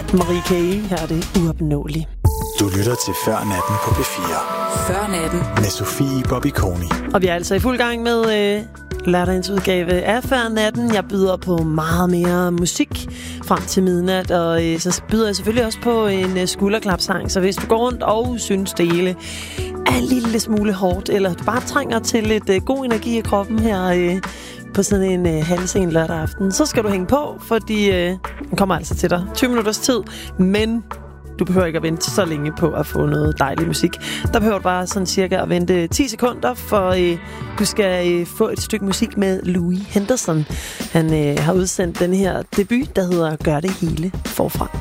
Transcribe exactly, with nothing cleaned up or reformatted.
Marie K. Her er det Uopnåelig. Du lytter til Før Natten på P fire. Før Natten. Med Sofie Bobby-Koni. Og vi er altså i fuld gang med øh, lørdagens udgave af Før Natten. Jeg byder på meget mere musik frem til midnat, og øh, så byder jeg selvfølgelig også på en øh, skulderklapsang. Så hvis du går rundt og synes det hele er en lille smule hårdt, eller du bare trænger til lidt øh, god energi i kroppen her øh, på sådan en øh, halvsen lørdag aften, så skal du hænge på, fordi øh, den kommer altså til dig. tyve minutters tid, men du behøver ikke at vente så længe på at få noget dejlig musik. Der behøver du bare sådan cirka at vente ti sekunder, for øh, du skal øh, få et stykke musik med Louis Henderson. Han øh, har udsendt den her debut, der hedder Gør det hele forfra.